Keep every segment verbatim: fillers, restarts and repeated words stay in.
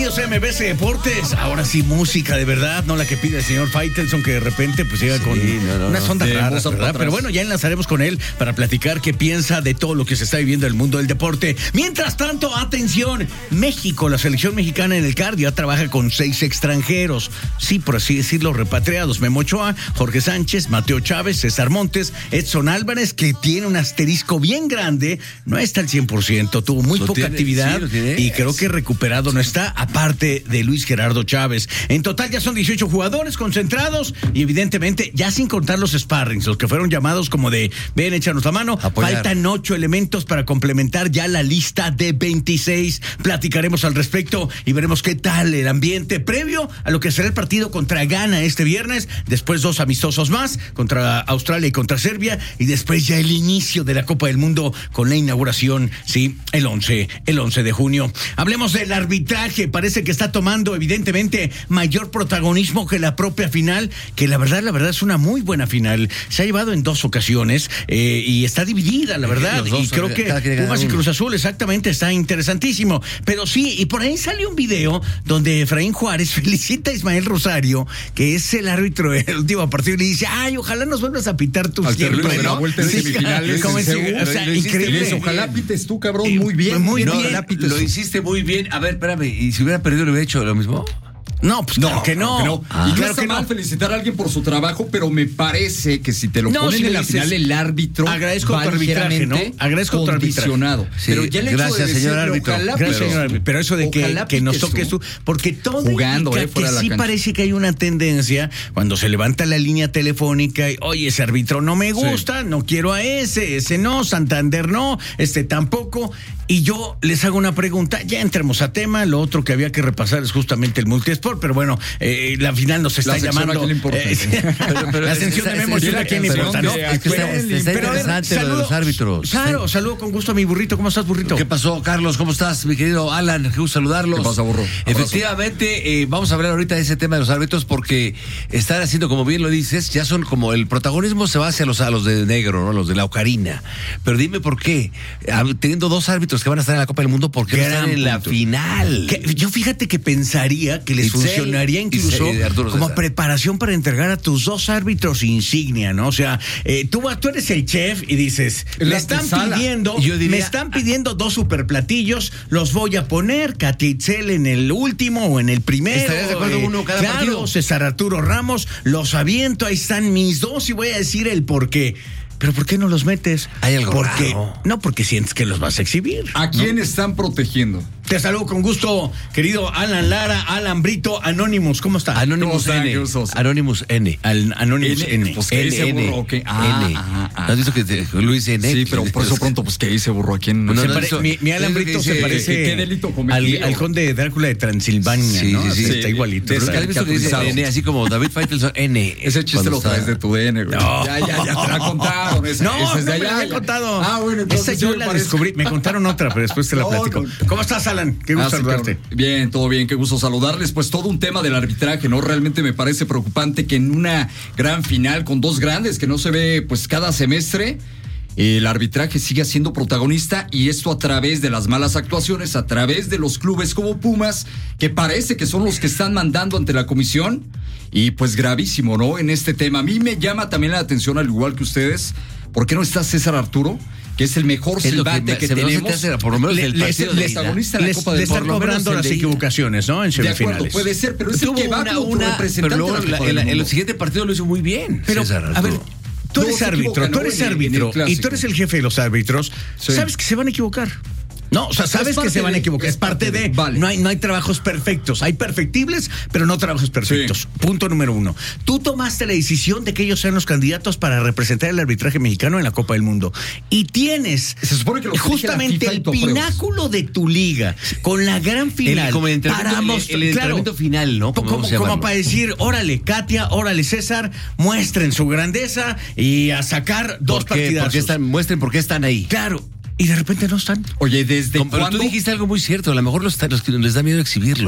Bienvenidos a M B C Deportes. Ahora sí, música de verdad, no la que pide el señor Faitelson, que de repente pues llega sí, con no, no, unas ondas no. raras, ¿verdad? Pero bueno, ya enlazaremos con él para platicar qué piensa de todo lo que se está viviendo en el mundo del deporte. Mientras tanto, atención, México, la selección mexicana en el cardio trabaja con seis extranjeros, sí, por así decirlo, repatriados: Memo Ochoa, Jorge Sánchez, Mateo Chávez, César Montes, Edson Álvarez, que tiene un asterisco bien grande, no está al cien por ciento, tuvo muy lo poca tiene, actividad sí, y creo que recuperado no está, aparte de Luis Gerardo Chávez. En total ya son dieciocho jugadores concentrados y evidentemente ya sin contar los sparrings, los que fueron llamados como de ven, échanos la mano. Apoyar. Faltan ocho elementos para complementar ya la lista de veintiséis. Platicaremos al respecto y veremos qué tal el ambiente previo a lo que será el partido contra Ghana este viernes, después dos amistosos más contra Australia y contra Serbia, y después ya el inicio de la Copa del Mundo con la inauguración, sí, el once, el once de junio. Hablemos del arbitraje. Parece que está tomando evidentemente mayor protagonismo que la propia final, que la verdad, la verdad es una muy buena final. Se ha llevado en dos ocasiones eh, y está dividida, la verdad, dos, y creo que Pumas y Cruz Azul, exactamente, está interesantísimo. Pero sí, y por ahí salió un video donde Efraín Juárez felicita a Ismael Rosario, que es el árbitro del último partido, y le dice, ay, ojalá nos vuelvas a pitar tus siempre, de la vuelta en semifinales. Como es, o sea, increíble. Ojalá pites tú, cabrón, muy bien. Muy no, bien, lo hiciste muy bien. A ver, espérame, ¿y si hubiera perdido, le hubiera hecho lo mismo? No, pues claro no, que no. Claro que no. Ah, y no claro está que mal no. felicitar a alguien por su trabajo, pero me parece que si te lo no, ponen si en la dices, final, el árbitro agradezco tu arbitraje, ¿no? Agradezco tu condicionado. Sí, pero ya el hecho gracias, de decirle, señor árbitro. Ojalá, gracias, pero, señor árbitro. Pero eso de que, que nos toques tú, porque todo jugando, indica eh, fuera que de la sí cancha. parece que hay una tendencia cuando se levanta la línea telefónica y, oye, ese árbitro no me gusta, sí. no quiero a ese, ese no, Santander no, este tampoco. Y yo les hago una pregunta, ya entremos a tema. Lo otro que había que repasar es justamente el multisport, pero bueno, eh, la final nos está la llamando. ¿A quién le importa? Eh, pero, pero la ascensión de Memo Ochoa, ¿a quién le importa? No, es que está, está interesante lo de los árbitros. Claro, saludo con gusto a mi burrito. ¿Cómo estás, burrito? ¿Qué pasó, Carlos? ¿Cómo estás, mi querido Alan? Qué gusto saludarlos. ¿Qué pasa, burro? Efectivamente, eh, vamos a hablar ahorita de ese tema de los árbitros, porque están haciendo, como bien lo dices, ya son como el protagonismo se va hacia los, a los de negro, ¿no? Los de la ocarina. Pero dime por qué, teniendo dos árbitros que van a estar en la Copa del Mundo, ¿por qué no están en la final? Que, yo fíjate que pensaría que les Itzel, funcionaría incluso Itzel, como César. preparación para entregar a tus dos árbitros insignia, ¿no? O sea, eh, tú, tú eres el chef y dices, el me están sala. pidiendo, yo diría, me están pidiendo dos superplatillos, los voy a poner, Katia Itzel en el último o en el primero. ¿Estarías de acuerdo eh, uno cada claro, partido? César Arturo Ramos, los aviento, ahí están mis dos y voy a decir el por qué. ¿Pero por qué no los metes? Hay algo porque, raro. No, porque sientes que los vas a exhibir. ¿A quién ¿no? están protegiendo? Te saludo con gusto, querido Alan Lara, Alan Brito, Anonymous. ¿Cómo está? Anonymous N. Anonymous N. Al, Anonymous N. N. Pues, ¿qué N, dice burro? N. Okay. Ah, N. ah, ah. ¿No has visto que te, Luis N? Sí, pero por eso pronto, pues, ¿qué dice burro? ¿A quién? No, No, no, pare, eso, mi, mi Alan Brito se parece ¿Qué, qué delito al, al conde Drácula de Transilvania, sí, ¿no? Sí, sí, está sí. igualito. ¿Has visto que dice N? Así como David Faitelson N. Ese chiste lo traes de tu D N, güey. No. Ya, ya, ya te la contaron. Esa, no, esa es de no me allá, la había contado. Ah, bueno, entonces esa yo sí la parece. descubrí. Me contaron otra, pero después te la no, platico. no. ¿Cómo estás, Alan? Qué gusto ah, saludarte. Sí, bien, todo bien, qué gusto saludarles. Pues todo un tema del arbitraje, ¿no? Realmente me parece preocupante que en una gran final con dos grandes que no se ve pues cada semestre, el arbitraje sigue siendo protagonista, y esto a través de las malas actuaciones, a través de los clubes como Pumas, que parece que son los que están mandando ante la comisión. Y pues gravísimo, ¿no? En este tema. A mí me llama también la atención, al igual que ustedes, ¿por qué no está César Arturo? Que es el mejor silbante que, que tenemos. Hace, por lo menos le, el partido le, de protagonista en la Copa del Mundo. Le están cobrando las equivocaciones, ¿no? En semifinales. De acuerdo, puede ser, pero es Tuvo el que va una, como una, representante pero luego de la Copa en, del en el siguiente partido lo hizo muy bien. Pero, César a ver, tú eres no, árbitro, tú eres árbitro, y tú eres el jefe de los árbitros. Sí. ¿Sabes que se van a equivocar? No, o sea, sabes que se van a equivocar, es parte de, vale. no hay, no hay trabajos perfectos, hay perfectibles, pero no trabajos perfectos. Sí. Punto número uno. Tú tomaste la decisión de que ellos sean los candidatos para representar el arbitraje mexicano en la Copa del Mundo. Y tienes se supone que justamente el pináculo de tu liga, con la gran final. El, como el entrenamiento, el, el entrenamiento claro, final, ¿no? Como, como, como para decir, órale, Katia, órale, César, muestren su grandeza y a sacar dos ¿Por qué? partidazos. Porque están, muestren por qué están ahí. Claro. Y de repente no están. Oye, ¿desde Como, cuándo? Pero tú dijiste algo muy cierto, a lo mejor los, los, les da miedo exhibirlos.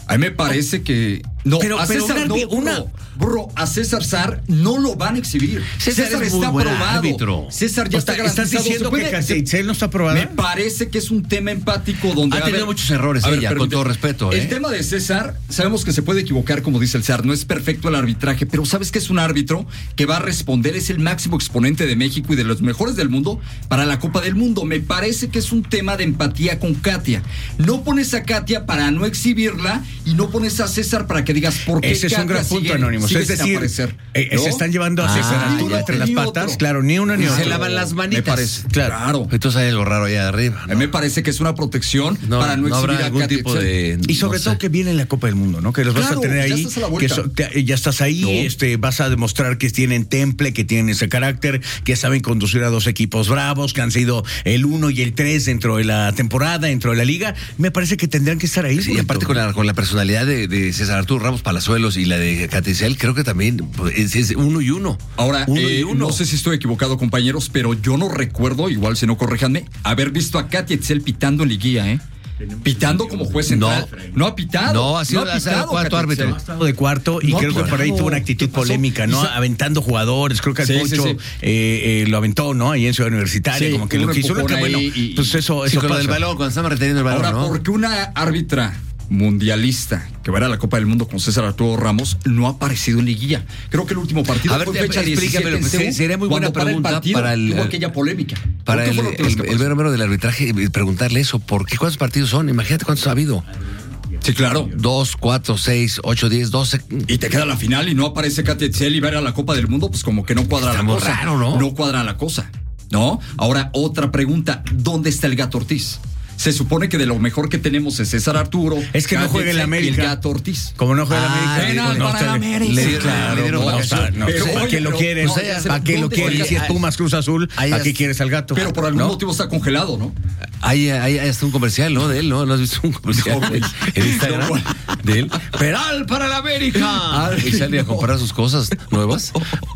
A mí me parece que... No, pero, a César pero una, no, una... Burro, burro, a César Sar no lo van a exhibir. César, César está aprobado. Árbitro. César ya o está, está garantizado. ¿Estás diciendo puede, que Catitzel no está aprobado? Me parece que es un tema empático donde... Ha tenido ver, muchos errores ella, ver, con todo respeto. El ¿eh? tema de César, sabemos que se puede equivocar, como dice el César, no es perfecto el arbitraje, pero ¿sabes que es un árbitro que va a responder? Es el máximo exponente de México y de los mejores del mundo para la Copa del Mundo. Me parece que es un tema de empatía con Katia. No pones a Katia para no exhibirla y no pones a César para que digas por qué. Ese es un gran punto, Anónimos. Es decir, eh, ¿no? se están llevando a César ah, Arturo entre las patas. Otro. Claro, ni uno ni otro. Se lavan las manitas. Me parece. Claro. claro. Entonces hay algo raro allá arriba. ¿no? A mí me parece que es una protección no, para no, no exhibir a Katia. Tipo de, y sobre no todo sé. que viene en la Copa del Mundo, ¿no? Que los claro, vas a tener ahí. Ya estás, que so, te, ya estás ahí, no. este, vas a demostrar que tienen temple, que tienen ese carácter, que saben conducir a dos equipos bravos, que han sido el uno y el tres dentro de la temporada, dentro de la liga. Me parece que tendrán que estar ahí. Sí, y aparte con la, con la personalidad de, de César Arturo Ramos Palazuelos y la de Catitzel, creo que también es, es uno y uno. Ahora, uno eh, y uno. No sé si estoy equivocado, compañeros, pero yo no recuerdo, igual si no corríjanme, haber visto a Catitzel pitando en liguilla, ¿eh? Pitando como juez central. No, no ha pitado. No, ha sido no ha pitado, cuarto árbitro. Ha estado de cuarto y no creo que por ahí tuvo una actitud polémica, ¿no? Aventando jugadores. Creo que al sí, Pocho sí, sí. Eh, eh, lo aventó, ¿no? Ahí en Ciudad Universitaria, sí, como que lo quiso. Que, bueno, y, pues eso, eso sí, con del balón, cuando estamos reteniendo el balón. Ahora, ¿no? porque una árbitra mundialista que va a ir a la Copa del Mundo con César Arturo Ramos no ha aparecido en liguilla. Creo que el último partido a ver, fue fecha diecisiete. Pues, sería muy buena para pregunta el partido, para el, tuvo aquella polémica. Para el, el, el número del arbitraje, preguntarle eso. ¿Por qué? ¿Cuántos partidos son? Imagínate cuántos ha habido. Sí, claro. Dos, cuatro, seis, ocho, diez, doce. Y te queda la final y no aparece Catitzel y va a ir a la Copa del Mundo, pues como que no cuadra está la cosa. Raro, ¿no? No cuadra la cosa, ¿no? Ahora, otra pregunta. ¿Dónde está el Gato Ortiz? Se supone que de lo mejor que tenemos es César Arturo. Es que no juega en la América. Y el Gato Ortiz. Como no juega en ah, la América. No, para la América. Le, sí, claro, le dieron no, o sea, no, pero, ¿para qué lo quieres? ¿Para qué lo quieres? Si es Pumas Cruz Azul, ¿a qué quieres al Gato? Pero por algún ¿no? motivo está congelado, ¿no? Hay, hay, hay hasta un comercial, ¿no? De él, ¿no? ¿No has visto un comercial no, en Instagram no, de él? Peral para la América. Ay, y sale no. a comprar sus cosas nuevas.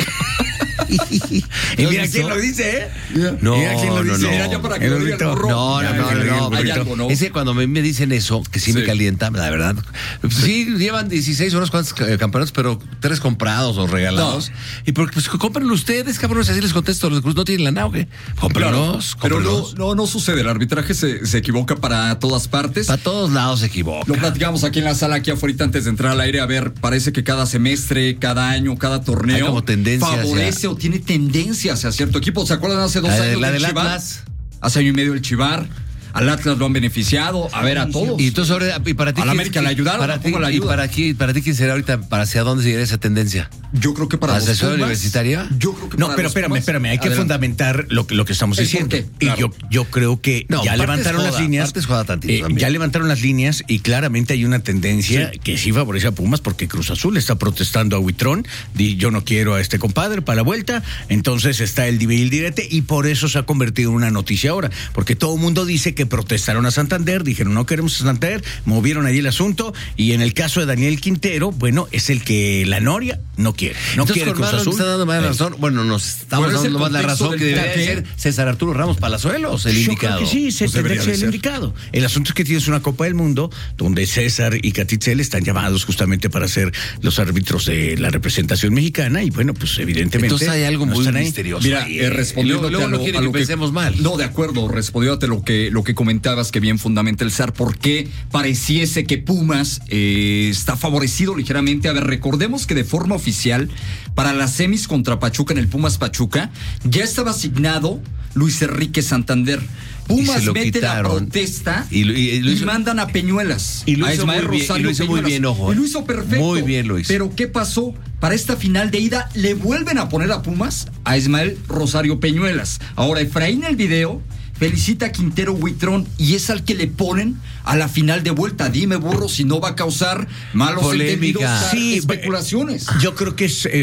Y mira quién lo dice, ¿eh? No, mira quién lo no, dice. no. Mira, ya para que no, lo diga el burro. No, no, no, no, no, hay algo, ¿no? Es que cuando me, me dicen eso, que sí, sí me calienta, la verdad. Sí, llevan dieciséis horas cuantos campeonatos, pero tres comprados o regalados. No. Y porque pues cómprenlo ustedes, cabrones, así les contesto, no tienen la nave. Cómprenlos, claro, pero no, no, no sucede, el arbitraje se, se equivoca para todas partes. Para todos lados se equivoca. Lo platicamos aquí en la sala, aquí afuera antes de entrar al aire. A ver, parece que cada semestre, cada año, cada torneo hay como tendencias, favorece ya. o tiene tendencia hacia cierto equipo. ¿Se acuerdan hace dos la años de, la del del Chivar? Atlas. Hace año y medio el Chivar. Al Atlas lo han beneficiado, a ver, a todos. Y tú sobre, y para ti, a la América le ayudaron, para ti, la ayuda? Y para aquí, para ti, ¿quién será ahorita? ¿Para hacia dónde seguirá esa tendencia? Yo creo que para ¿Hacia Ciudad Universitaria? Yo creo que no, para pero espérame, Pumas. espérame, hay que Adelante. fundamentar lo que, lo que estamos diciendo. Claro. Y yo, yo creo que no, ya levantaron joda, las líneas. Eh, ya levantaron las líneas y claramente hay una tendencia sí. que sí favorece a Pumas porque Cruz Azul está protestando a Huitrón. Y yo no quiero a este compadre para la vuelta. Entonces está el dive y el direte y por eso se ha convertido en una noticia ahora. Porque todo el mundo dice que protestaron a Santander, dijeron no queremos a Santander, movieron allí el asunto y en el caso de Daniel Quintero, bueno, es el que la Noria no quiere. No Entonces, quiere Cruz Azul. Está dando más razón. Bueno, nos estamos bueno, dando más la razón que debería ser César Arturo Ramos Palazuelos, el Yo indicado. Creo que sí, se pues tendría que ser el indicado. El asunto es que tienes una Copa del Mundo donde César y Catitzel están llamados justamente para ser los árbitros de la representación mexicana y bueno, pues evidentemente. Entonces hay algo muy no misterioso. Mira, eh, respondiendo luego, luego a lo, no quiere a que lo que pensemos mal. No, de acuerdo, respondiéndote lo que lo que comentabas que bien fundamenta el zar, ¿por qué pareciese que Pumas eh, está favorecido ligeramente? A ver, recordemos que de forma oficial, para las semis contra Pachuca en el Pumas Pachuca, ya estaba asignado Luis Enrique Santander. Pumas mete quitaron. la protesta y, lo, y, y, lo hizo, y mandan a Peñuelas. Y lo a hizo Ismael muy bien, Rosario y lo hizo Peñuelas. muy bien, ojo. Y lo hizo perfecto. Muy bien lo hizo. Pero ¿qué pasó? Para esta final de ida le vuelven a poner a Pumas a Ismael Rosario Peñuelas. Ahora Efraín el video felicita a Quintero Huitrón y es al que le ponen a la final de vuelta. Dime, burro, si no va a causar malos polémica, entendidos, sí, especulaciones. Yo creo que es... Eh,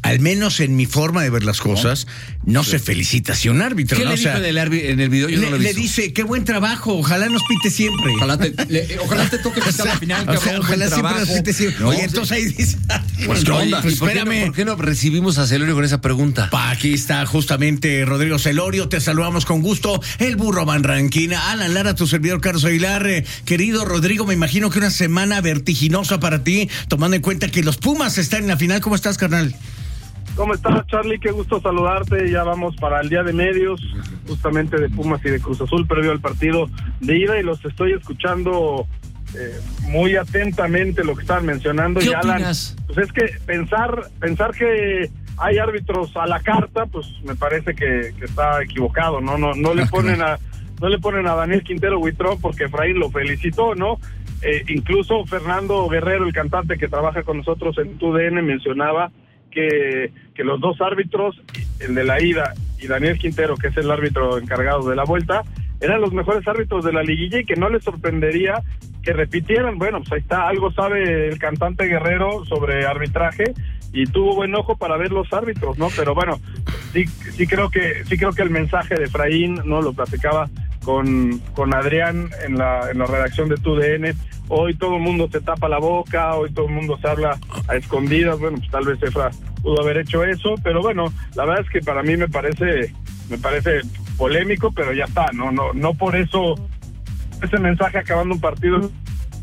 al menos en mi forma de ver las cosas, no, no sí. se felicita si un árbitro. ¿Qué ¿no? le dijo o sea, en, el en el video? Yo le, no lo le dice, qué buen trabajo, ojalá nos pite siempre. Ojalá te, le, ojalá te toque hasta la final, o sea, ojalá siempre nos pite siempre. No, Oye, entonces ahí dice, pues, ¿qué onda? Pues, ¿por, qué no, ¿Por qué no recibimos a Celorio con esa pregunta? Pa, aquí está justamente Rodrigo Celorio, te saludamos con gusto, el burro Van Rankin, Alan Lara, tu servidor Carlos Aguilar. Eh, querido Rodrigo, me imagino que una semana vertiginosa para ti, tomando en cuenta que los Pumas están en la final. ¿Cómo estás, carnal? ¿Cómo estás, Charlie? Qué gusto saludarte. Ya vamos para el día de medios, justamente de Pumas y de Cruz Azul, previo al partido de ida, y los estoy escuchando eh, muy atentamente lo que estaban mencionando. ¿Qué y Alan, opinas? Pues es que pensar, pensar que hay árbitros a la carta, pues me parece que, que está equivocado, ¿no? No, no le ponen a, no le ponen a Daniel Quintero Huitrón porque Efraín lo felicitó, ¿no? Eh, incluso Fernando Guerrero, el cantante que trabaja con nosotros en T U D N, mencionaba que, que los dos árbitros, el de la ida y Daniel Quintero, que es el árbitro encargado de la vuelta, eran los mejores árbitros de la liguilla y que no les sorprendería que repitieran. Bueno, pues ahí está, algo sabe el cantante Guerrero sobre arbitraje y tuvo buen ojo para ver los árbitros, ¿no? Pero bueno, sí, sí creo que sí creo que el mensaje de Efraín, ¿no? Lo platicaba con, con Adrián en la, en la redacción de T U D N. Hoy todo el mundo se tapa la boca, hoy todo el mundo se habla a escondidas. Bueno, pues tal vez Efra pudo haber hecho eso, pero bueno, la verdad es que para mí me parece me parece polémico, pero ya está, no no no por eso ese mensaje acabando un partido.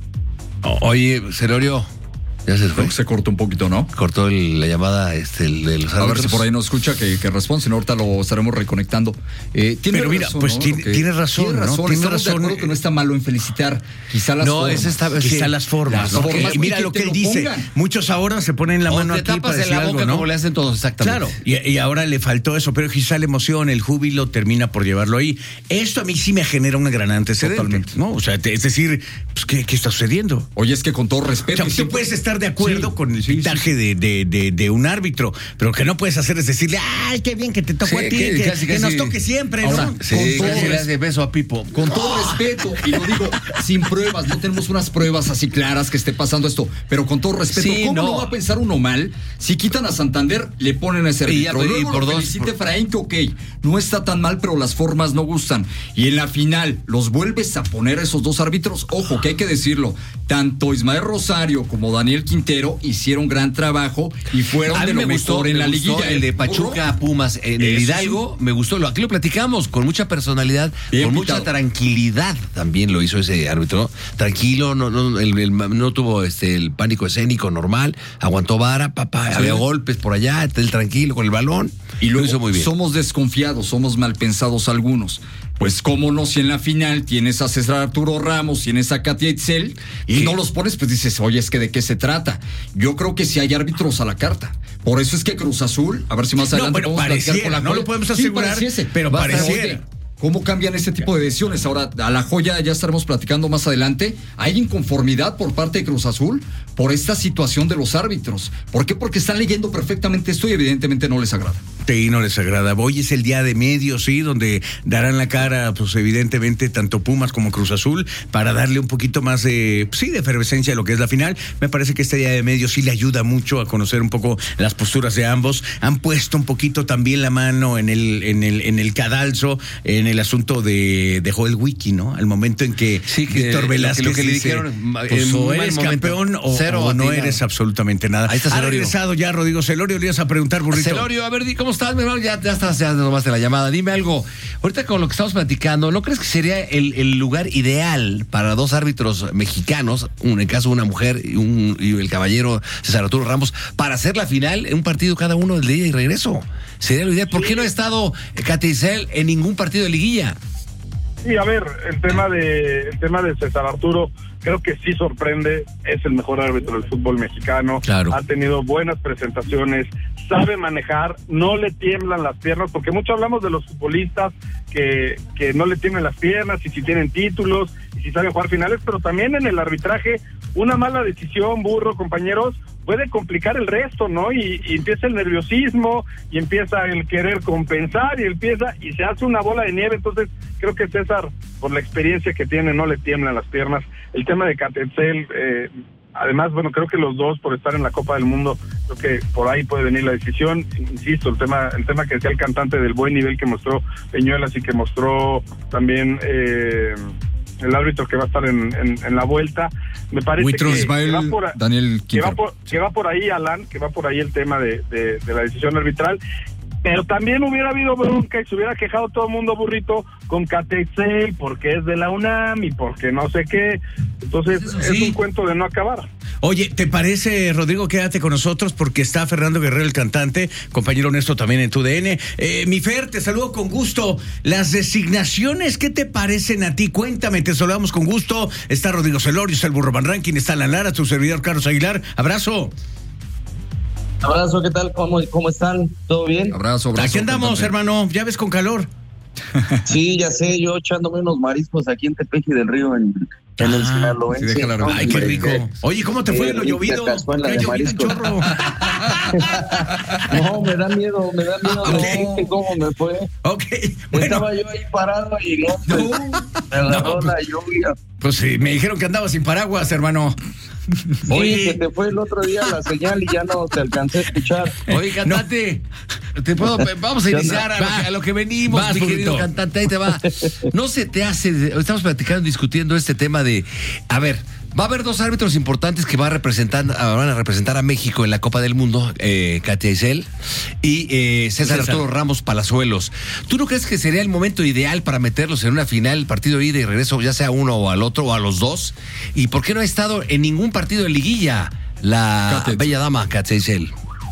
Oye, Celorio, ya se fue. Se cortó un poquito, ¿no? Cortó el, la llamada este, el de los árbitros. A ver si por ahí nos escucha que, que responde, si no, ahorita lo estaremos reconectando. Eh, tiene Pero mira, razón, pues ¿no? tiene, que, tiene razón, tiene razón, ¿no? Tiene estamos razón. de acuerdo que no está malo en felicitar, quizá las no, formas. Es esta, quizá sí, las formas. Las ¿no? formas y mira lo que él dice. Pongan. Muchos ahora se ponen la o mano te aquí tapas para decir en la boca, algo, ¿no? como le hacen todos, exactamente. Claro, y, y ahora le faltó eso, pero quizá la emoción, el júbilo termina por llevarlo ahí. Esto a mí sí me genera un gran antecedente. Totalmente. ¿No? O sea, es decir, pues, ¿qué, qué está sucediendo? Oye, es que con todo respeto. O sea, tú puedes estar de acuerdo sí, con el sí, pitaje sí. de, de, de, de un árbitro, pero lo que no puedes hacer es decirle, ay, qué bien que te tocó sí, a ti, que, que, casi, que casi, nos toque siempre, ahora, ¿no? Sí, con todo casi le hace beso a Pipo. Con todo oh. respeto, y lo digo sin pruebas, no tenemos unas pruebas así claras que esté pasando esto, pero con todo respeto, sí, ¿cómo no. no va a pensar uno mal? Si quitan a Santander, le ponen a ese árbitro. Y, y por dos. Felicite Efraín, que ok, no está tan mal, pero las formas no gustan. Y en la final, los vuelves a poner a esos dos árbitros. Ojo, que hay que decirlo, tanto Ismael Rosario como Daniel Quintero hicieron gran trabajo y fueron de lo mejor gustó, en la liguilla. liguilla. El de Pachuca Pumas en el Hidalgo, sí. me gustó. Aquí lo platicamos con mucha personalidad, Bien con pitado. mucha tranquilidad. También lo hizo ese árbitro. Tranquilo, no, no, el, el, no tuvo este el pánico escénico normal, aguantó vara, papá, sí. había golpes por allá, él tranquilo con el balón. Y luego lo hizo muy bien. Somos desconfiados, somos mal pensados algunos. Pues cómo no, si en la final tienes a César Arturo Ramos, tienes a Katia Itzel y ¿Qué? no los pones, pues dices, oye, es que de qué se trata. Yo creo que sí hay árbitros a la carta. Por eso es que Cruz Azul, a ver si más adelante no, vamos a platicar con la no joya. lo podemos asegurar, sí, pero pareciera. ¿Cómo cambian este tipo de decisiones? Ahora, a la joya ya estaremos platicando más adelante. ¿Hay inconformidad por parte de Cruz Azul por esta situación de los árbitros? ¿Por qué? Porque están leyendo perfectamente esto y evidentemente no les agrada. Sí, no les agrada. Hoy es el día de medios, sí, donde darán la cara, pues evidentemente, tanto Pumas como Cruz Azul, para darle un poquito más de, sí, de efervescencia a lo que es la final. Me parece que este día de medios sí le ayuda mucho a conocer un poco las posturas de ambos. Han puesto un poquito también la mano en el, en el, en el cadalso, en el asunto de, de Joel Wiki, ¿no? Al momento en que, sí, que Víctor Velázquez lo que, lo que le dice, dijeron, pues, o eres campeón o, o no eres absolutamente nada. Ahí está ha regresado ya Rodrigo Celorio, le ibas a preguntar, burrito. Celorio, a ver, ¿cómo estás, mi hermano? Ya, ya estás, ya nomás de la llamada. Dime algo. Ahorita con lo que estamos platicando, ¿no crees que sería el, el lugar ideal para dos árbitros mexicanos, un, en caso de una mujer y, un, y el caballero César Arturo Ramos, para hacer la final en un partido cada uno del día y regreso? Sería lo ideal. ¿Por qué no ha estado Katia Itzel en ningún partido de liguilla? Sí, a ver, el tema de el tema de César Arturo creo que sí sorprende, es el mejor árbitro del fútbol mexicano, claro. Ha tenido buenas presentaciones, sabe manejar, no le tiemblan las piernas, porque mucho hablamos de los futbolistas que, que no le tiemblan las piernas y si tienen títulos y si saben jugar finales, pero también en el arbitraje una mala decisión, burro, compañeros, puede complicar el resto, ¿no? Y, y empieza el nerviosismo, y empieza el querer compensar, y empieza, y se hace una bola de nieve. Entonces, creo que César, por la experiencia que tiene, no le tiemblan las piernas. El tema de Katia Itzel, eh, además, bueno, creo que los dos, por estar en la Copa del Mundo, Creo que por ahí puede venir la decisión. Insisto, el tema el tema que decía el cantante del buen nivel que mostró Peñuelas y que mostró también eh, el árbitro que va a estar en, en, en la vuelta, me parece que, Ismael, que, va por, Daniel que, va por, que va por ahí, Alan, que va por ahí el tema de, de, de la decisión arbitral. Pero también hubiera habido bronca y se hubiera quejado todo el mundo, Burrito, con Catexel, porque es de la UNAM y porque no sé qué. Entonces, pues sí, es un cuento de no acabar. Oye, ¿te parece, Rodrigo? Quédate con nosotros porque está Fernando Guerrero, el cantante, compañero honesto también en tu D N. Eh, mi Fer, te saludo con gusto. Las designaciones, ¿qué te parecen a ti? Cuéntame, te saludamos con gusto. Está Rodrigo Celorio, está el Burro Van Ranking, está Alan Lara, tu servidor Carlos Aguilar. Abrazo. Abrazo, ¿qué tal? ¿Cómo, cómo están? ¿Todo bien? Abrazo, abrazo. Aquí andamos, cantante. Hermano, ya ves con calor. Sí, ya sé, yo echándome unos mariscos aquí en Tepeji del Río, en, en el Sinaloense. Sí, ¿no? Ay, qué rico. Oye, ¿cómo te fue eh, lo llovido? Cazuela de mariscos. No, me da miedo, me da miedo. Okay. No, ¿cómo me fue? Ok, bueno. Estaba yo ahí parado y no, pues, No, me agarró no, la lluvia. Pues sí, me dijeron que andabas sin paraguas, hermano. Sí, Oye, que te fue el otro día la señal y ya no te alcancé a escuchar. Oye, cantante, no. te puedo, vamos a iniciar a lo, que, a lo que venimos, Vas, mi querido burrito. cantante, ahí te va. No se te hace, estamos platicando, discutiendo este tema de, a ver, va a haber dos árbitros importantes que va a representar, van a representar a México en la Copa del Mundo, eh, Katia Isel y eh, César, César Arturo Ramos Palazuelos. ¿Tú no crees que sería el momento ideal para meterlos en una final, partido de ida y regreso, ya sea uno o al otro o a los dos? ¿Y por qué no ha estado en ningún partido de liguilla la Katia. Bella dama Katia Isel?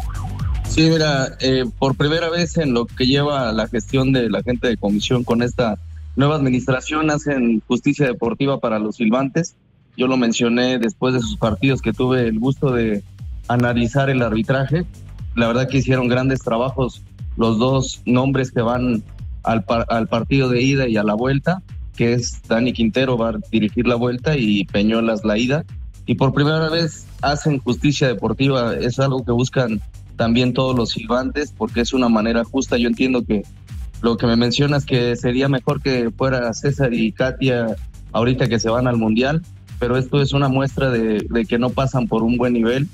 Sí, mira, eh, por primera vez en lo que lleva la gestión de la gente de comisión con esta nueva administración hacen justicia deportiva para los silbantes. Yo lo mencioné después de sus partidos que tuve el gusto de analizar el arbitraje. La verdad que hicieron grandes trabajos los dos nombres que van al, par- al partido de ida y a la vuelta, que es Dani Quintero va a dirigir la vuelta y Peñuelas la ida. Y por primera vez hacen justicia deportiva. Es algo que buscan también todos los silbantes porque es una manera justa. Yo entiendo que lo que me mencionas que sería mejor que fuera César y Katia ahorita que se van al Mundial, pero esto es una muestra de, de que no pasan por un buen nivel,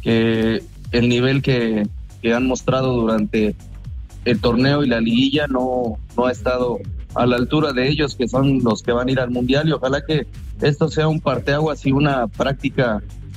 que el nivel que, que han mostrado durante el torneo y la liguilla no, no ha estado a la altura de ellos, que son los que van a ir al Mundial, y ojalá que esto sea un parteaguas y una práctica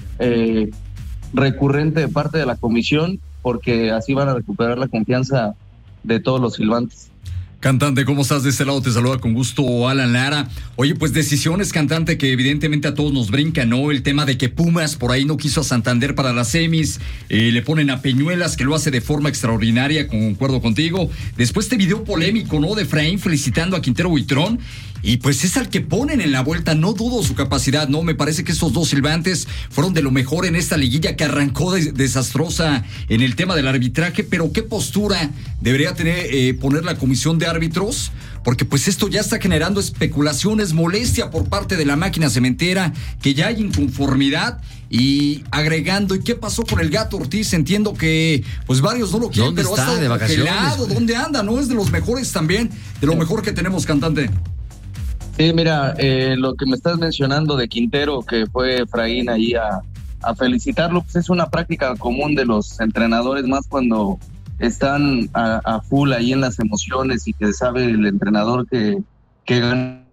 eh, recurrente de parte de la comisión, porque así van a recuperar la confianza de todos los silbantes. Cantante, ¿cómo estás? De este lado te saluda con gusto Alan Lara. Oye, pues decisiones, cantante, que evidentemente a todos nos brinca, ¿no? El tema de que Pumas por ahí no quiso a Santander para las semis, eh, le ponen a Peñuelas, que lo hace de forma extraordinaria, concuerdo contigo. Después este video polémico, ¿no? De Efraín felicitando a Quintero Buitrón. Y pues es al que ponen en la vuelta, no dudo su capacidad, ¿no? Me parece que estos dos silbantes fueron de lo mejor en esta liguilla que arrancó de, desastrosa en el tema del arbitraje, pero ¿qué postura debería tener eh, poner la comisión de árbitros? Porque pues esto ya está generando especulaciones, molestia por parte de la máquina cementera, que ya hay inconformidad. Y agregando, ¿y qué pasó con el Gato Ortiz? Entiendo que pues varios no lo quieren, ¿Dónde pero está? ha estado ¿De vacaciones? congelado. ¿Dónde anda? ¿No? Es de los mejores también, de lo mejor que tenemos, cantante. Sí, mira, eh, lo que me estás mencionando de Quintero, que fue Efraín ahí a, a felicitarlo, pues es una práctica común de los entrenadores, más cuando están a, a full ahí en las emociones y que sabe el entrenador que, que gana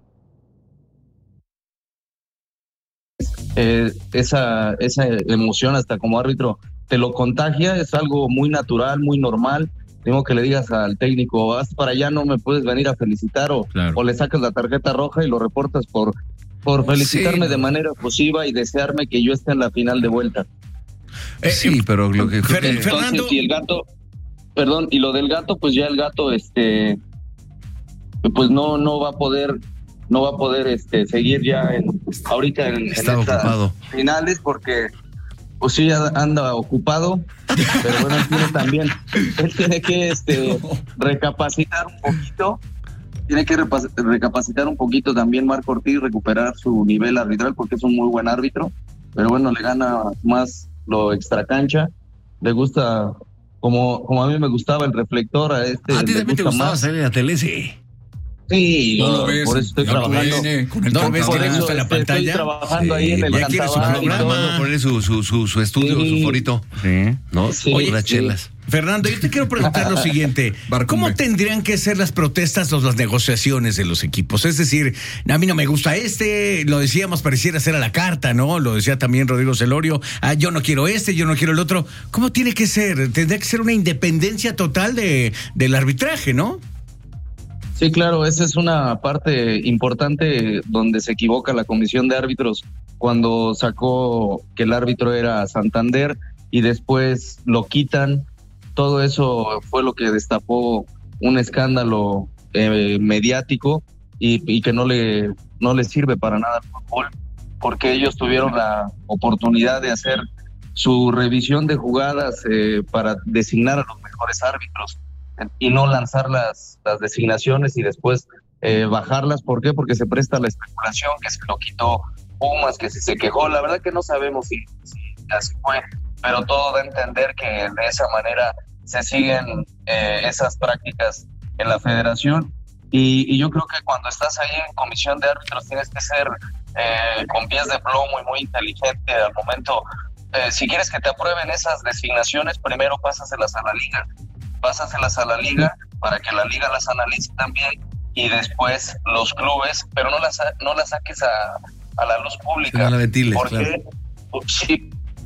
eh, esa, esa emoción hasta como árbitro te lo contagia, es algo muy natural, muy normal. Tengo que le digas al técnico, vas para allá, no me puedes venir a felicitar, o, claro. o le sacas la tarjeta roja y lo reportas por, por felicitarme Sí. de manera efusiva y desearme que yo esté en la final de vuelta. Eh, Sí, pero lo que... Fer- creo que- Fernando. Entonces, y el gato, perdón, y lo del gato, pues ya el gato, este, pues no, no va a poder, no va a poder, este, seguir ya en, ahorita en, en Está estas ocupado. finales porque pues sí anda ocupado, pero bueno, él tiene también, él tiene que este recapacitar un poquito, tiene que repas- recapacitar un poquito también Marco Ortiz, recuperar su nivel arbitral porque es un muy buen árbitro, pero bueno, le gana más lo extracancha, le gusta, como, como a mí me gustaba el reflector, a este A ti le también te gusta gustaba más. salir en la tele, sí. Sí, no no, lo ves, por eso estoy trabajando. Con el no ves que le gusta la estoy pantalla. trabajando sí, ahí en el ya quiere su programa, ponerle su, su, su, su estudio, sí. su forito. Sí. ¿No? Sí, Oye, unas sí. chelas. Fernando, yo te quiero preguntar lo siguiente. ¿Cómo tendrían que ser las protestas o las negociaciones de los equipos? Es decir, a mí no me gusta este, lo decíamos, pareciera ser a la carta, ¿no? Lo decía también Rodrigo Celorio, ah, yo no quiero este, yo no quiero el otro. ¿Cómo tiene que ser? Tendría que ser una independencia total de, del arbitraje, ¿no? Sí, claro, esa es una parte importante donde se equivoca la comisión de árbitros cuando sacó que el árbitro era Santander y después lo quitan. Todo eso fue lo que destapó un escándalo eh, mediático y, y que no le, no le sirve para nada al fútbol, porque ellos tuvieron la oportunidad de hacer su revisión de jugadas eh, para designar a los mejores árbitros y no lanzar las, las designaciones y después eh, bajarlas. ¿Por qué? Porque se presta la especulación, que se lo quitó Pumas, que si se quejó. La verdad que no sabemos si, si así fue, pero todo da a entender que de esa manera se siguen eh, esas prácticas en la federación y, y yo creo que cuando estás ahí en comisión de árbitros tienes que ser eh, con pies de plomo y muy inteligente al momento. Eh, si quieres que te aprueben esas designaciones, primero pásaselas a la liga, pásaselas a la liga para que la liga las analice también y después los clubes, pero no las, no las saques a, a la luz pública. No la ventiles, porque claro. Sí,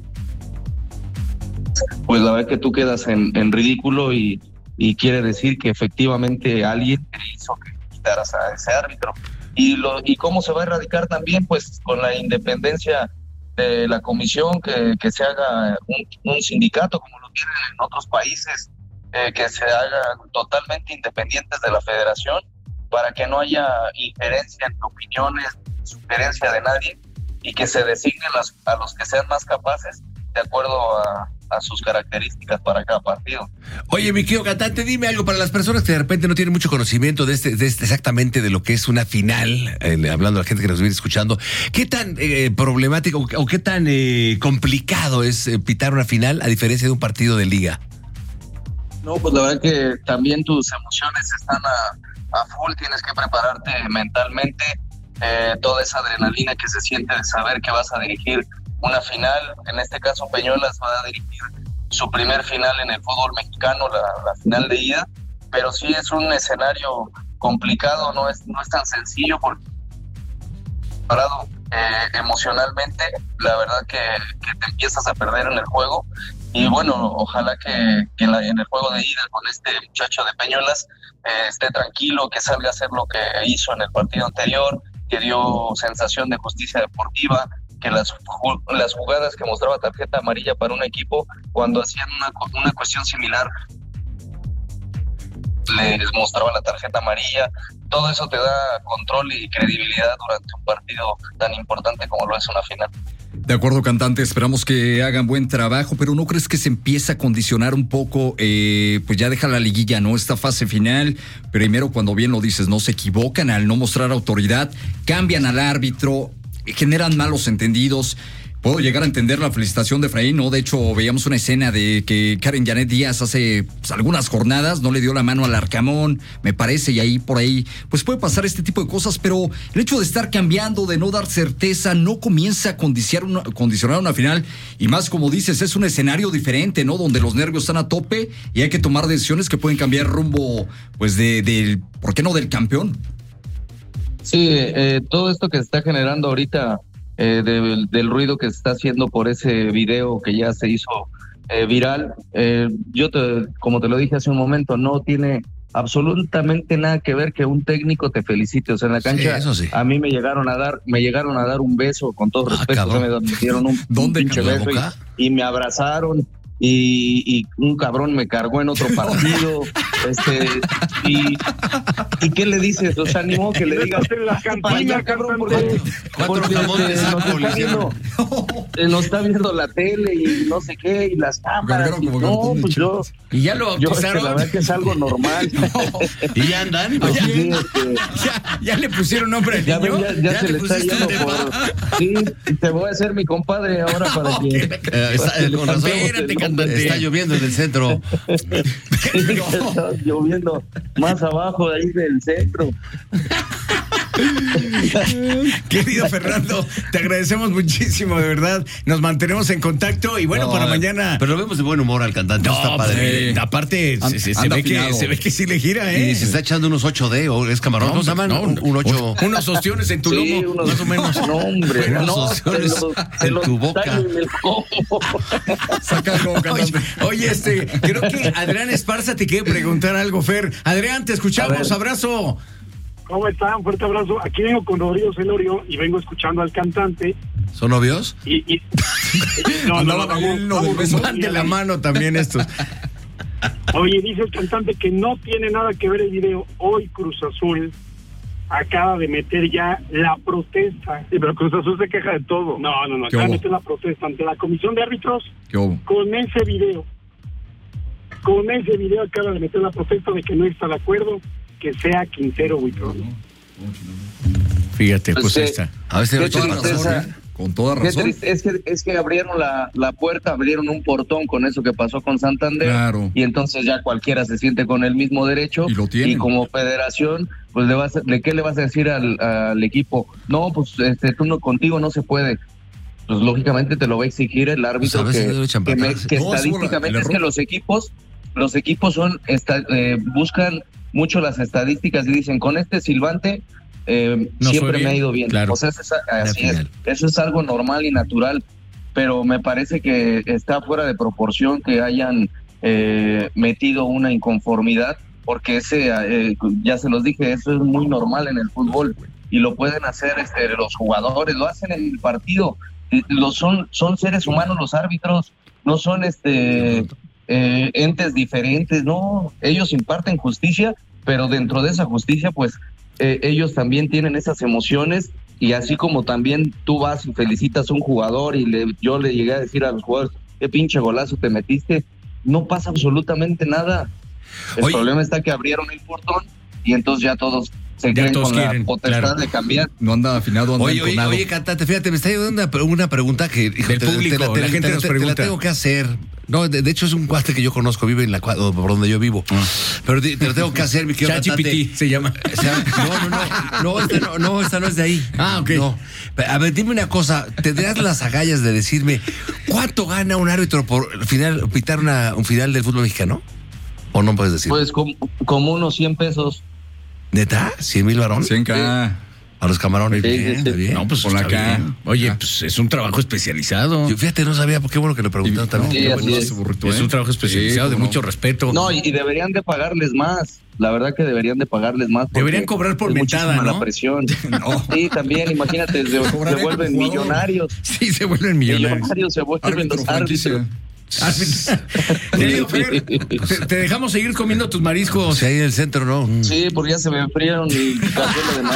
pues la verdad que tú quedas en, en ridículo y, y quiere decir que efectivamente alguien te hizo que quitaras a ese árbitro. Y, lo, y cómo se va a erradicar también, pues con la independencia de la comisión, que, que se haga un, un sindicato como lo tienen en otros países, eh, que se hagan totalmente independientes de la federación para que no haya injerencia en opiniones, sugerencia de nadie y que se designen las, a los que sean más capaces de acuerdo a, a sus características para cada partido. Oye, mi querido cantante, dime algo para las personas que de repente no tienen mucho conocimiento de este, de este exactamente de lo que es una final, eh, hablando a la gente que nos viene escuchando, ¿qué tan eh, problemático o, o qué tan eh, complicado es eh, pitar una final a diferencia de un partido de liga? No, pues la verdad que también tus emociones están a, a full, tienes que prepararte mentalmente, eh, toda esa adrenalina que se siente de saber que vas a dirigir una final. En este caso Peñuelas va a dirigir su primer final en el fútbol mexicano, la, la final de ida, pero sí es un escenario complicado, no es, no es tan sencillo porque parado eh, emocionalmente, la verdad que, que te empiezas a perder en el juego y bueno, ojalá que, que en, la, en el juego de ida con este muchacho de Peñuelas eh, esté tranquilo, que salga a hacer lo que hizo en el partido anterior, que dio sensación de justicia deportiva, que las, las jugadas que mostraba tarjeta amarilla para un equipo, cuando hacían una, una cuestión similar, les mostraba la tarjeta amarilla. Todo eso te da control y credibilidad durante un partido tan importante como lo es una final. De acuerdo, cantante, esperamos que hagan buen trabajo, pero ¿no crees que se empieza a condicionar un poco? Eh, pues ya deja la liguilla, ¿no? Esta fase final, primero, cuando bien lo dices, no se equivocan al no mostrar autoridad, cambian al árbitro, generan malos entendidos. Puedo llegar a entender la felicitación de Efraín, ¿no? De hecho, veíamos una escena de que Karen Janet Díaz hace pues, algunas jornadas no le dio la mano al Arcamón, me parece, y ahí por ahí, pues puede pasar este tipo de cosas, pero el hecho de estar cambiando, de no dar certeza, no comienza a condicionar una, condicionar una final, y más como dices, es un escenario diferente, ¿no? Donde los nervios están a tope y hay que tomar decisiones que pueden cambiar rumbo, pues, de, del, ¿por qué no del campeón? Sí, eh, todo esto que se está generando ahorita, eh, de, del ruido que se está haciendo por ese video que ya se hizo eh, viral, eh, yo te, como te lo dije hace un momento, no tiene absolutamente nada que ver que un técnico te felicite. O sea, en la cancha, sí, eso sí. A mí me llegaron a dar, me llegaron a dar un beso, con todo ah, respeto, me, me dieron un, un pinche beso y, y me abrazaron. Y, y un cabrón me cargó en otro partido. este y, y ¿qué le dices? O sea, ni modo que le digas la campaña, cabrón, porque, porque este, nos, está viendo, nos está viendo la tele y no sé qué, y las cámaras. Y no, pues yo, y ya lo yo, este, la verdad que es algo normal. No. Y ya andan. Pues, ya, sí, este, ya, ya le pusieron nombre al ya, niño. Ya, ya, ya se le está yendo por. Sí, te voy a hacer mi compadre ahora para no, que. que eh, está, con razón, espérate, cantante. Está lloviendo en el centro. Sí, está lloviendo más abajo de ahí de, el centro. Querido Fernando, te agradecemos muchísimo, de verdad. Nos mantenemos en contacto y bueno, no, para mañana. Pero lo vemos de buen humor al cantante. No, está padre. Sí. Aparte, se, se, se, ve que, se ve que sí le gira, ¿eh? Y se está echando unos ocho D o es camarón. No, no, no, un, un ocho. Un, unos ostiones en tu sí, lomo, unos, más o menos. No, hombre, unos no, ostiones en lo, tu boca. Sácalo, oye, oye, este, creo que Adrián Esparza te quiere preguntar algo, Fer. Adrián, te escuchamos, abrazo. ¿Cómo están? Fuerte abrazo. Aquí vengo con Rodrigo Celorio y vengo escuchando al cantante. ¿Son novios? Y, y no, no, no, vamos, no, vamos, van de la mano también estos. Oye, dice el cantante que no tiene nada que ver el video. Hoy Cruz Azul acaba de meter ya la protesta. Sí, pero Cruz Azul se queja de todo. No, no, no. Acaba de meter la protesta ante la comisión de árbitros con ese video. Con ese video acaba de meter la protesta de que no está de acuerdo que sea Quintero Huitrón. Fíjate, pues, pues esta. A ver si con toda razón, ¿eh? Con toda razón. Es que, es que abrieron la, la puerta, abrieron un portón con eso que pasó con Santander. Claro. Y entonces ya cualquiera se siente con el mismo derecho. Y lo tiene. Y como federación, pues le vas a, ¿de qué le vas a decir al, al equipo? No, pues este, tú no, contigo no se puede. Pues lógicamente te lo va a exigir el árbitro pues que, que, me, que no, estadísticamente es que los equipos, los equipos son esta, eh, buscan mucho las estadísticas y dicen, con este silbante eh, no siempre me ha ido bien. Claro. O sea, eso es, así es, eso es algo normal y natural, pero me parece que está fuera de proporción que hayan eh, metido una inconformidad, porque ese, eh, ya se los dije, eso es muy normal en el fútbol y lo pueden hacer este, los jugadores, lo hacen en el partido, lo son, son seres humanos los árbitros, no son este eh, entes diferentes, no, ellos imparten justicia, pero dentro de esa justicia pues eh, ellos también tienen esas emociones, y así como también tú vas y felicitas a un jugador y le, yo le llegué a decir a los jugadores, qué pinche golazo te metiste, no pasa absolutamente nada. El Oye, problema está que abrieron el portón y entonces ya todos se creen con quieren, la potestad claro. de cambiar. No anda afinado, anda Oye, oye, oye, cantante, fíjate, me está llegando una, una pregunta que hijo, del te, público, te, te, la te, gente te, nos te, pregunta. te la tengo que hacer. No, de, de hecho es un cuate que yo conozco, vive en la por donde yo vivo. Ah. Pero te, te lo tengo que hacer, mi querido cantante. se llama. O sea, no, no, no, no, esta no, no, esta no es de ahí. Ah, ok. No. A ver, dime una cosa, ¿tendrías las agallas de decirme cuánto gana un árbitro por final pitar una, un final del fútbol mexicano? ¿O no puedes decir? Pues como, como unos cien pesos. ¿Neta? ¿cien mil varón? cien K. Sí. A los camarones. Sí, bien, sí, sí. bien. No, pues por la K. Oye, pues es un trabajo especializado. Yo, fíjate, no sabía, por qué bueno que lo preguntaron también. Sí, bueno, es. Burrito, es un trabajo especializado, sí, de no. mucho respeto. No, y, y deberían de pagarles más. La verdad que deberían de pagarles más. Deberían cobrar por mentada, ¿no? La presión. No. Sí, también, imagínate, se, se vuelven millonarios. Sí, se vuelven millonarios. Millonarios se vuelven los árbitros. Querido Fer, te dejamos seguir comiendo tus mariscos. Si ahí en el centro, ¿no? Sí, porque ya se me enfriaron y cazuela de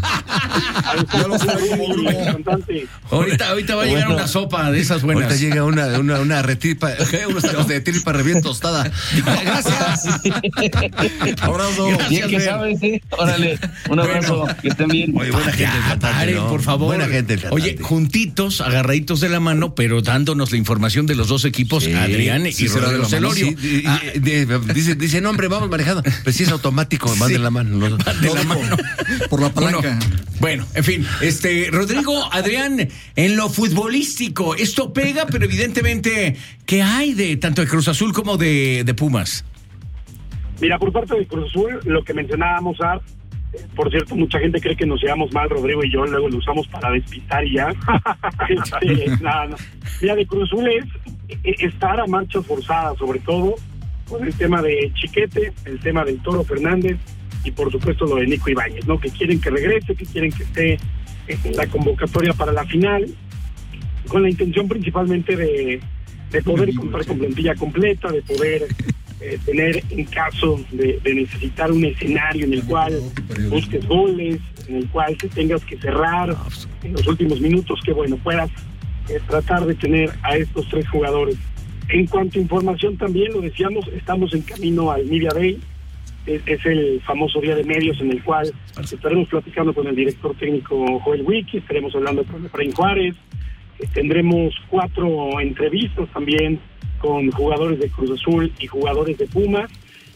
mariscos. ahorita, ahorita va a llegar bueno, una sopa de esas buenas. Ahorita llega una, una, una retripa, unos de tripa bien tostada. Gracias. Abrazo. Bien que sabes, sí. Órale, un abrazo, bueno, que estén bien. Muy buena gente. Ya, paren, ¿no? Por favor. Buena gente. Oye, juntitos, agarraditos de la mano, pero dándonos la información de los dos equipos. Sí, Adrián y sí, Rodrigo Celorio. Sí, ah, de, de, dice, dice, no, hombre, vamos manejando. Pues sí es automático, sí. Manden la mano. No, manden la mano. Por la palanca. Bueno, bueno, en fin, este, Rodrigo, Adrián, en lo futbolístico, esto pega, pero evidentemente, ¿qué hay de tanto de Cruz Azul como de, de Pumas? Mira, por parte de Cruz Azul, lo que mencionábamos, Ar, por cierto, mucha gente cree que nos llevamos mal, Rodrigo y yo, luego lo usamos para despistar y ya. este, nada, no. Mira, de Cruz Azul es estar a marcha forzada, sobre todo con el tema de Chiquete, el tema del Toro Fernández y por supuesto lo de Nico Ibáñez, ¿no? Que quieren que regrese, que quieren que esté en la convocatoria para la final, con la intención principalmente de, de poder contar con plantilla completa, de poder eh, tener, en caso de, de necesitar un escenario en el cual busques goles, en el cual te tengas que cerrar en los últimos minutos, que bueno, puedas eh, tratar de tener a estos tres jugadores. En cuanto a información también, lo decíamos, estamos en camino al Media Day, es, es el famoso día de medios en el cual estaremos platicando con el director técnico Joel Wiki, estaremos hablando con Efraín Juárez, eh, tendremos cuatro entrevistas también con jugadores de Cruz Azul y jugadores de Pumas,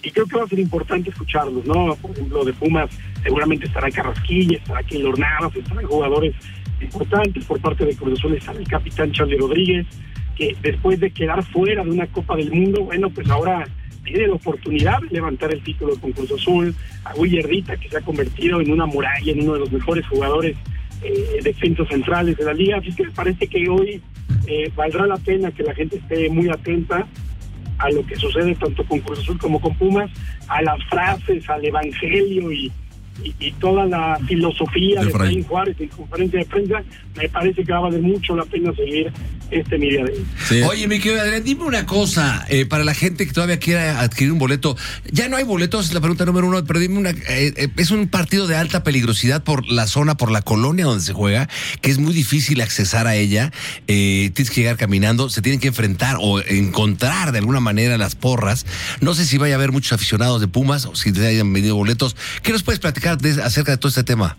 y creo que va a ser importante escucharlos, ¿no? Por ejemplo, de Pumas seguramente estará Carrasquilla, estará Keylor Navas, estarán jugadores importantes. Por parte de Cruz Azul estará el capitán Charlie Rodríguez, que después de quedar fuera de una Copa del Mundo, bueno, pues ahora tiene la oportunidad de levantar el título con Cruz Azul. A Willardita, que se ha convertido en una muralla, en uno de los mejores jugadores eh, defensas centrales de la liga. Así que me parece que hoy eh, valdrá la pena que la gente esté muy atenta a lo que sucede tanto con Cruz Azul como con Pumas, a las frases, al evangelio y, y, y toda la filosofía de, de Efraín Juárez en conferencia de prensa. Me parece que va a valer mucho la pena seguir este media de sí. Oye, mi querido Adrián, dime una cosa, eh, para la gente que todavía quiera adquirir un boleto, ya no hay boletos, es la pregunta número uno, pero dime una, eh, eh, es un partido de alta peligrosidad por la zona, por la colonia donde se juega, que es muy difícil accesar a ella, eh, tienes que llegar caminando, se tienen que enfrentar o encontrar de alguna manera las porras. No sé si vaya a haber muchos aficionados de Pumas o si te hayan vendido boletos. ¿Qué nos puedes platicar de, acerca de todo este tema?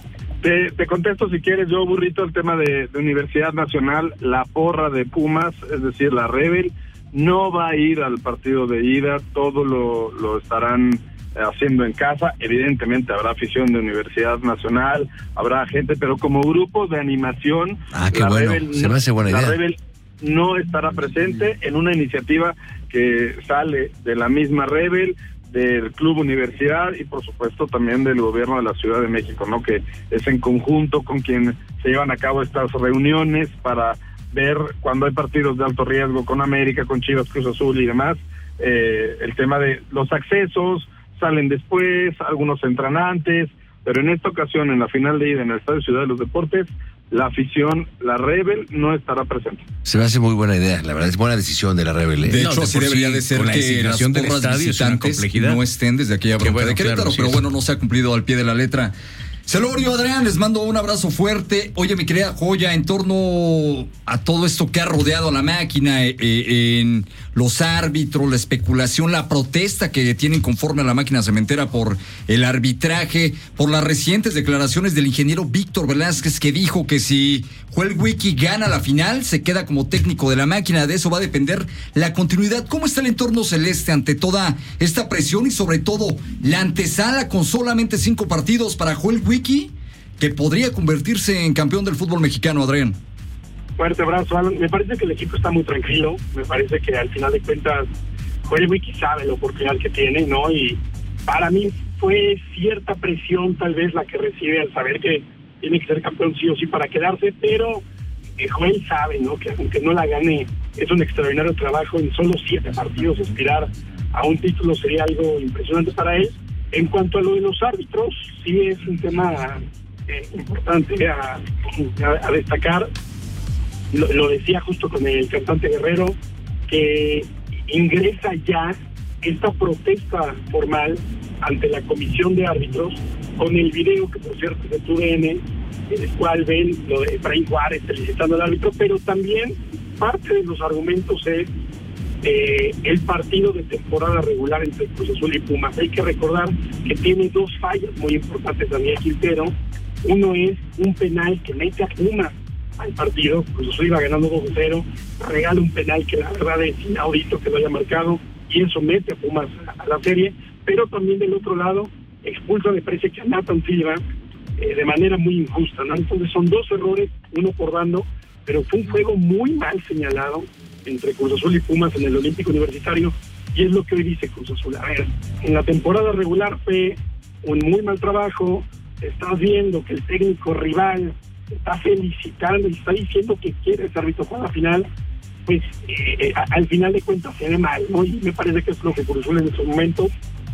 Te, te contesto si quieres yo, Burrito, el tema de, de Universidad Nacional. La porra de Pumas, es decir, la Rebel, no va a ir al partido de ida, todo lo, lo estarán haciendo en casa. Evidentemente habrá afición de Universidad Nacional, habrá gente, pero como grupo de animación, ah, qué la bueno. Rebel, se me hace buena la idea. Rebel no estará presente en una iniciativa que sale de la misma Rebel, del Club Universidad y por supuesto también del gobierno de la Ciudad de México, ¿no? Que es en conjunto con quien se llevan a cabo estas reuniones para ver cuando hay partidos de alto riesgo con América, con Chivas, Cruz Azul y demás, eh, el tema de los accesos, salen después, algunos entran antes, pero en esta ocasión, en la final de ida en el Estadio Ciudad de los Deportes, la afición, la Rebel, no estará presente. Se me hace muy buena idea, la verdad es buena decisión de la Rebel. ¿eh? De hecho, no, así de debería sí, de ser que las porras visitantes no estén desde aquella bronca bueno, de Querétaro, claro, pero sí, bueno, no se ha cumplido al pie de la letra. Celorio, Adrián, les mando un abrazo fuerte. Oye, mi querida Joya, en torno a todo esto que ha rodeado a la máquina, eh, eh, en los árbitros, la especulación, la protesta que tienen conforme a la máquina cementera por el arbitraje, por las recientes declaraciones del ingeniero Víctor Velázquez, que dijo que si Joel Wiki gana la final, se queda como técnico de la máquina. De eso va a depender la continuidad. ¿Cómo está el entorno celeste ante toda esta presión y sobre todo la antesala con solamente cinco partidos para Joel Wiki, que podría convertirse en campeón del fútbol mexicano, Adrián? Fuerte abrazo, Alan. Me parece que el equipo está muy tranquilo. Me parece que al final de cuentas Joel Wiki sabe la oportunidad que tiene, ¿no? Y para mí fue cierta presión tal vez la que recibe al saber que tiene que ser campeón sí o sí para quedarse, pero eh, Joel sabe, ¿no? Que aunque no la gane, es un extraordinario trabajo. En solo siete partidos aspirar a un título sería algo impresionante para él. En cuanto a lo de los árbitros, sí es un tema eh, importante a, a, a destacar. Lo, lo decía justo con el cantante Guerrero, que ingresa ya esta protesta formal ante la comisión de árbitros con el video que por cierto es de T U D N, en el cual ven lo de Efraín Juárez felicitando al árbitro, pero también parte de los argumentos es eh, el partido de temporada regular entre Cruz Azul y Pumas. Hay que recordar que tiene dos fallas muy importantes Daniel Quintero. Uno es un penal que mete a Pumas al partido, Cruz Azul iba ganando dos a cero, regala un penal que la verdad es inaudito que lo haya marcado y eso mete a Pumas a, a la serie, pero también del otro lado expulsa de Prece a Nathan Silva eh, de manera muy injusta, ¿no? Entonces son dos errores, uno por bando, pero fue un juego muy mal señalado entre Cruz Azul y Pumas en el Olímpico Universitario, y es lo que hoy dice Cruz Azul. A ver, en la temporada regular fue un muy mal trabajo, estás viendo que el técnico rival está felicitando y está diciendo que quiere ese árbitro para la final, pues eh, a, al final de cuentas se ve mal, ¿no? Y me parece que es lo que Cruz Azul en estos momentos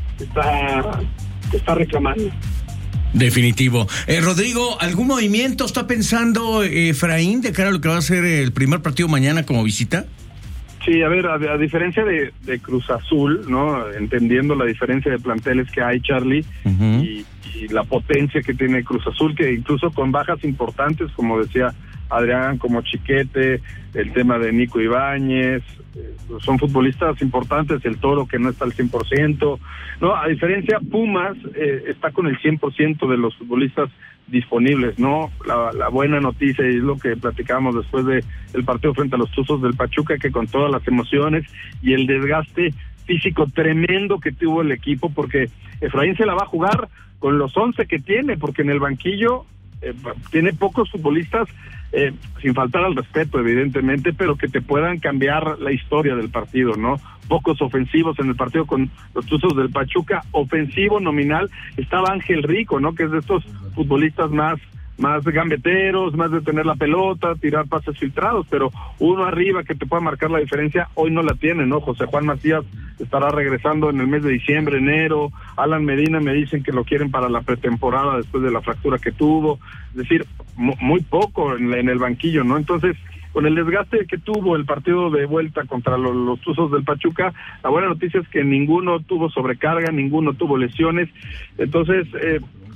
está, está reclamando. Definitivo. Eh, Rodrigo, ¿algún movimiento está pensando eh, Efraín de cara a lo que va a ser el primer partido mañana como visita? Sí, a ver, a, a diferencia de, de Cruz Azul, ¿no? Entendiendo la diferencia de planteles que hay, Charlie, uh-huh. y, y la potencia que tiene Cruz Azul, que incluso con bajas importantes, como decía Adrián, como Chiquete, el tema de Nico Ibáñez, eh, son futbolistas importantes, el Toro que no está al cien por ciento, ¿no? A diferencia, Pumas eh, está con el cien por ciento de los futbolistas disponibles, ¿no? La, la buena noticia, y es lo que platicábamos después de el partido frente a los Tuzos del Pachuca, que con todas las emociones y el desgaste físico tremendo que tuvo el equipo, porque Efraín se la va a jugar con los once que tiene, porque en el banquillo eh, tiene pocos futbolistas, eh, sin faltar al respeto evidentemente, pero que te puedan cambiar la historia del partido, ¿no? Pocos ofensivos en el partido con los Tuzos del Pachuca. Ofensivo nominal estaba Ángel Rico, ¿no? Que es de estos futbolistas más más gambeteros, más de tener la pelota, tirar pases filtrados, pero uno arriba que te pueda marcar la diferencia, hoy no la tiene, ¿no? José Juan Macías estará regresando en el mes de diciembre, enero. Alan Medina me dicen que lo quieren para la pretemporada después de la fractura que tuvo, es decir, muy poco en, en el banquillo, ¿no? Entonces, con el desgaste que tuvo el partido de vuelta contra los, los Tuzos del Pachuca, la buena noticia es que ninguno tuvo sobrecarga, ninguno tuvo lesiones, entonces eh,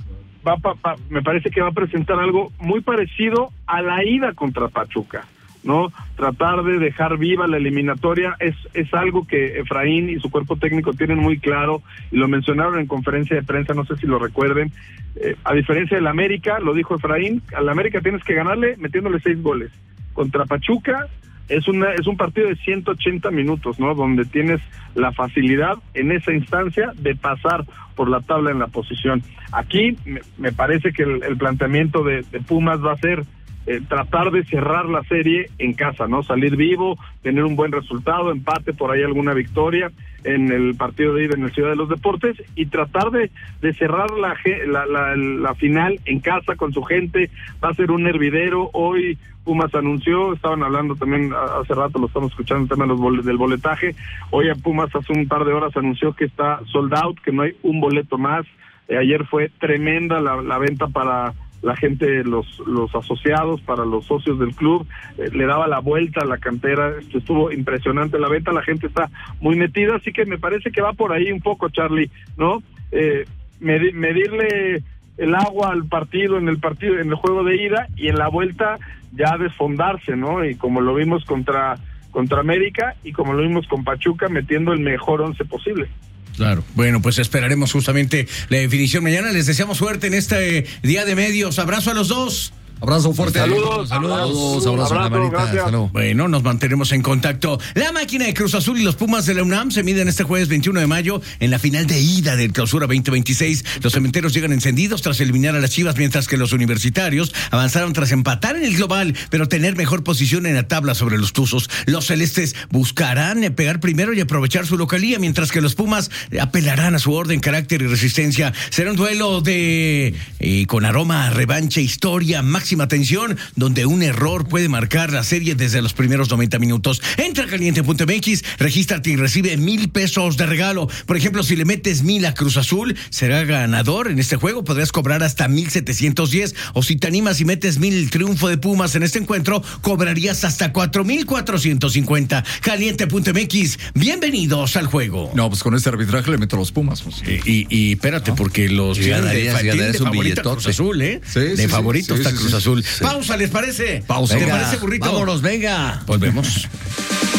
va pa, pa, me parece que va a presentar algo muy parecido a la ida contra Pachuca, ¿no? Tratar de dejar viva la eliminatoria es es algo que Efraín y su cuerpo técnico tienen muy claro, y lo mencionaron en conferencia de prensa, no sé si lo recuerden, eh, a diferencia del América, lo dijo Efraín, al América tienes que ganarle metiéndole seis goles. Contra Pachuca es una es un partido de ciento ochenta minutos, ¿no? Donde tienes la facilidad en esa instancia de pasar por la tabla en la posición. Aquí me, me parece que el, el planteamiento de, de Pumas va a ser eh, tratar de cerrar la serie en casa, ¿no? Salir vivo, tener un buen resultado, empate, por ahí alguna victoria en el partido de ida en el Ciudad de los Deportes, y tratar de, de cerrar la, la, la, la final en casa con su gente. Va a ser un hervidero. Hoy Pumas anunció, estaban hablando también hace rato, lo estamos escuchando, el tema de los bol- del boletaje. Hoy a Pumas hace un par de horas anunció que está sold out, que no hay un boleto más. Eh, ayer fue tremenda la, la venta para la gente, los los asociados, para los socios del club. Eh, le daba la vuelta a la cantera, estuvo impresionante la venta, la gente está muy metida, así que me parece que va por ahí un poco, Charlie, ¿no? Eh, medi- medirle el agua al partido en el partido, en el juego de ida, y en la vuelta ya desfondarse, ¿no? Y como lo vimos contra contra América y como lo vimos con Pachuca, metiendo el mejor once posible. Claro. Bueno, pues esperaremos justamente la definición mañana. Les deseamos suerte en este día de medios. Abrazo a los dos. Abrazo fuerte. Saludos, saludos, saludos, abrazo, abrazo, gracias. Salud. Bueno, nos mantenemos en contacto. La máquina de Cruz Azul y los Pumas de la UNAM se miden este jueves veintiuno de mayo en la final de ida del Clausura veinte veintiséis. Los cementeros llegan encendidos tras eliminar a las Chivas, mientras que los universitarios avanzaron tras empatar en el global, pero tener mejor posición en la tabla sobre los Tuzos. Los celestes buscarán pegar primero y aprovechar su localía, mientras que los Pumas apelarán a su orden, carácter y resistencia. Será un duelo de eh, con aroma a revancha, historia, máxima atención, donde un error puede marcar la serie desde los primeros noventa minutos. Entra a caliente punto m x, regístrate y recibe mil pesos de regalo. Por ejemplo, si le metes mil a Cruz Azul, será ganador en este juego, podrás cobrar hasta mil setecientos diez, o si te animas y metes mil el triunfo de Pumas en este encuentro, cobrarías hasta cuatro mil cuatrocientos cincuenta. caliente punto m x, bienvenidos al juego. No, pues con este arbitraje le meto los Pumas. Pues. Eh, y, y espérate, porque los Y ganarías, tienen de, ganarías de un favorito a billetote. Cruz Azul, ¿eh? Sí, de sí, favorito sí, está sí, Cruz sí. Azul. Sí. Pausa, ¿les parece? Pausa. ¿Te Venga, parece, burrito? vámonos, venga. Volvemos.